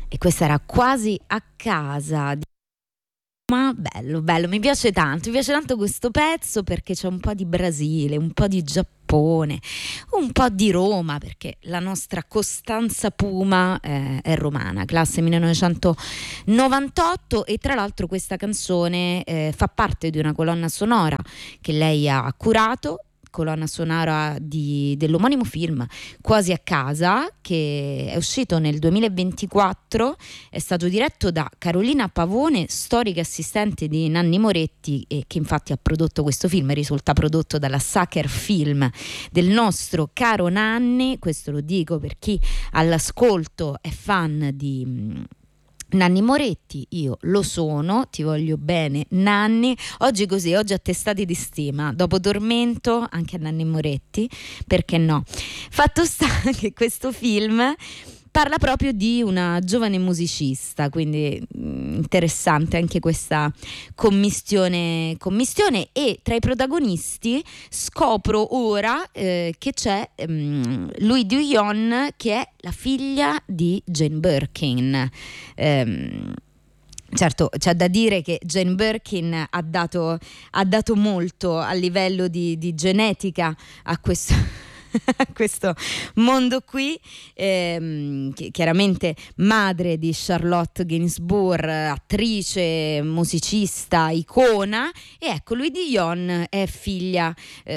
E questa era Quasi a casa. Ma bello, bello, mi piace tanto questo pezzo perché c'è un po' di Brasile, un po' di Giappone, un po' di Roma, perché la nostra Costanza Puma è romana, classe 1998, e tra l'altro questa canzone fa parte di una colonna sonora che lei ha curato, colonna sonora dell'omonimo film Quasi a casa, che è uscito nel 2024, è stato diretto da Carolina Pavone, storica assistente di Nanni Moretti, e che infatti ha prodotto questo film. Risulta prodotto dalla Sacher Film del nostro caro Nanni. Questo lo dico per chi all'ascolto è fan di Nanni Moretti. Io lo sono, ti voglio bene Nanni. Oggi così, oggi attestati di stima, dopo Tormento anche a Nanni Moretti, perché no? Fatto sta che questo film parla proprio di una giovane musicista, quindi interessante anche questa commistione, e tra i protagonisti scopro ora che c'è Louis Duyon, che è la figlia di Jane Birkin. Certo, c'è da dire che Jane Birkin ha dato molto a livello di genetica a questo a questo mondo qui, chiaramente madre di Charlotte Gainsbourg, attrice, musicista, icona, e ecco, Louis Dion è figlia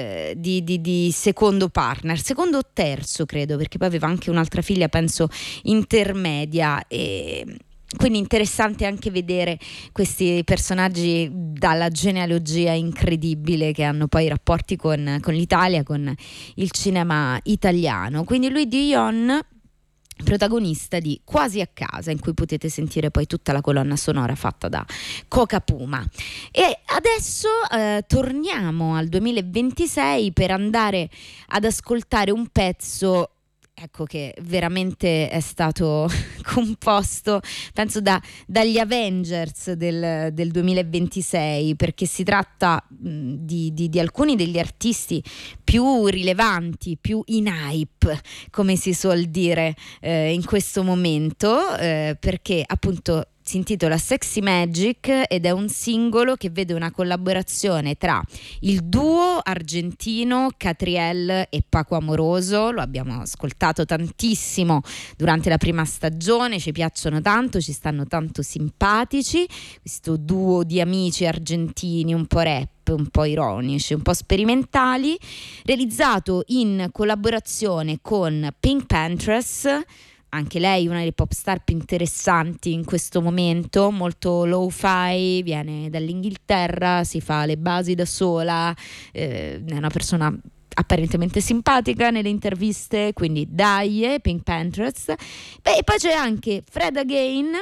di secondo partner, secondo o terzo credo, perché poi aveva anche un'altra figlia, penso intermedia, e quindi interessante anche vedere questi personaggi dalla genealogia incredibile, che hanno poi rapporti con l'Italia, con il cinema italiano. Quindi Louis Dion, protagonista di Quasi a casa, in cui potete sentire poi tutta la colonna sonora fatta da Coca Puma. E adesso torniamo al 2026 per andare ad ascoltare un pezzo, ecco, che veramente è stato composto, penso dagli Avengers del 2026, perché si tratta di alcuni degli artisti più rilevanti, più in hype, come si suol dire in questo momento, perché appunto si intitola Sexy Magic ed è un singolo che vede una collaborazione tra il duo argentino Catriel e Paco Amoroso. Lo abbiamo ascoltato tantissimo durante la prima stagione, ci piacciono tanto, ci stanno tanto simpatici, questo duo di amici argentini un po' rap, un po' ironici, un po' sperimentali, realizzato in collaborazione con Pink Panthers, anche lei una delle pop star più interessanti in questo momento, molto lo-fi, viene dall'Inghilterra, si fa le basi da sola, è una persona apparentemente simpatica nelle interviste, quindi dai, Pink Panthers. Beh, e poi c'è anche Fred Again,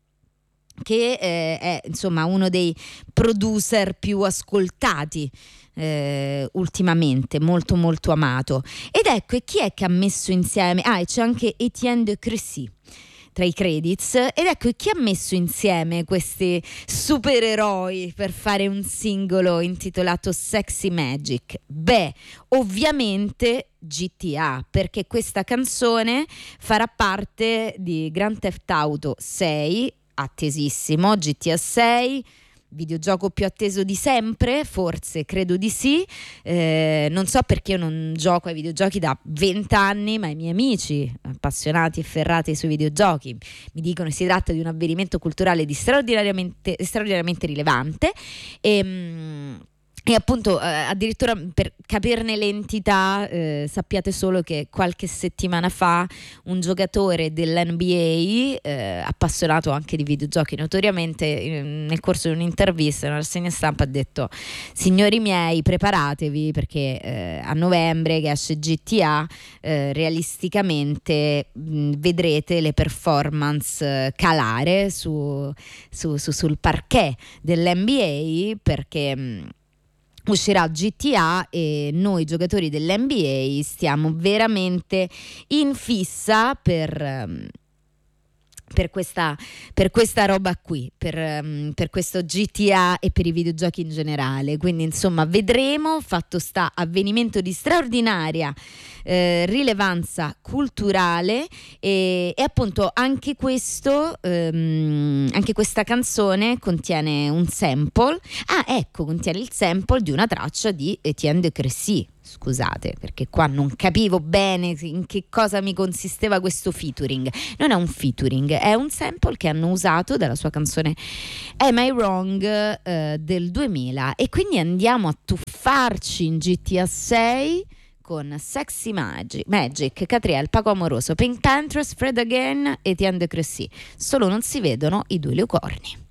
che è insomma uno dei producer più ascoltati ultimamente, molto molto amato. Ed ecco, e chi è che ha messo insieme? E c'è anche Etienne de Crécy tra i credits, ed ecco, e chi ha messo insieme questi supereroi per fare un singolo intitolato Sexy Magic? Beh, ovviamente GTA, perché questa canzone farà parte di Grand Theft Auto 6, attesissimo, GTA 6, videogioco più atteso di sempre, forse, credo di sì. Non so perché io non gioco ai videogiochi da 20 anni, ma i miei amici appassionati e ferrati sui videogiochi mi dicono che si tratta di un avvenimento culturale di straordinariamente rilevante, e appunto addirittura per capirne l'entità sappiate solo che qualche settimana fa un giocatore dell'NBA, appassionato anche di videogiochi notoriamente, nel corso di un'intervista, in una rassegna stampa, ha detto: signori miei, preparatevi perché a novembre che esce GTA, realisticamente vedrete le performance calare sul parquet dell'NBA, perché uscirà GTA e noi giocatori dell'NBA stiamo veramente in fissa per per questa roba qui, per questo GTA e per i videogiochi in generale. Quindi insomma vedremo, fatto sta avvenimento di straordinaria rilevanza culturale e appunto anche questo anche questa canzone contiene un sample, contiene il sample di una traccia di Etienne de Crécy. Scusate, perché qua non capivo bene in che cosa mi consisteva questo featuring. Non è un featuring, è un sample che hanno usato dalla sua canzone Am I Wrong del 2000, e quindi andiamo a tuffarci in GTA 6 con Sexy Magic, Catriel, Paco Amoroso, Pink Panthers, Fred Again e Etienne de Crécy. Solo non si vedono i due leocorni.